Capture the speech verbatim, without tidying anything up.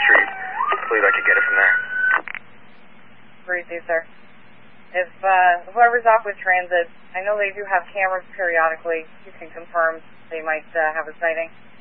Street. I believe I could get it from there. Receive, sir. If uh, whoever's off with transit, I know they do have cameras periodically. You can confirm they might uh, have a sighting.